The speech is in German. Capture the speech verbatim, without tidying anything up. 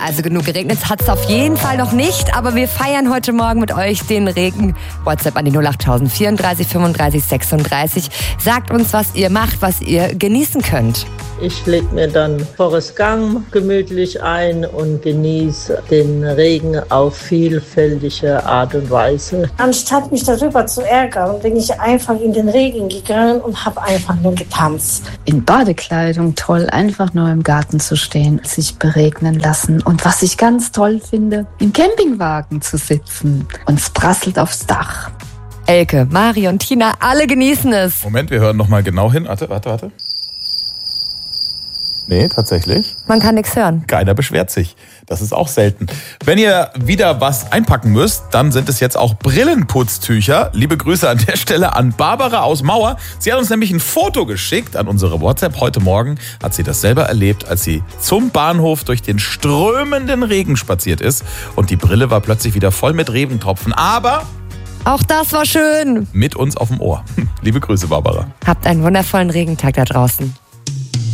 Also genug geregnet hat es auf jeden Fall noch nicht, aber wir feiern heute Morgen mit euch den Regen. WhatsApp an die null acht tausend vierunddreißig fünfunddreißig sechsunddreißig. Sagt uns, was ihr macht, was ihr genießen könnt. Ich lege mir dann Forrest Gump gemütlich ein und genieße den Regen auf vielfältige Art und Weise. Anstatt mich darüber zu ärgern, bin ich einfach in den Regen gegangen und habe einfach nur getanzt. In Badekleidung toll, einfach nur im Garten zu stehen, sich beregnen lassen. Und was ich ganz toll finde, im Campingwagen zu sitzen und es prasselt aufs Dach. Elke, Mari und Tina, alle genießen es. Moment, wir hören nochmal genau hin. Warte, warte, warte. Nee, tatsächlich. Man kann nichts hören. Keiner beschwert sich. Das ist auch selten. Wenn ihr wieder was einpacken müsst, dann sind es jetzt auch Brillenputztücher. Liebe Grüße an der Stelle an Barbara aus Mauer. Sie hat uns nämlich ein Foto geschickt an unsere WhatsApp. Heute Morgen hat sie das selber erlebt, als sie zum Bahnhof durch den strömenden Regen spaziert ist. Und die Brille war plötzlich wieder voll mit Regentropfen. Aber auch das war schön. Mit uns auf dem Ohr. Liebe Grüße, Barbara. Habt einen wundervollen Regentag da draußen.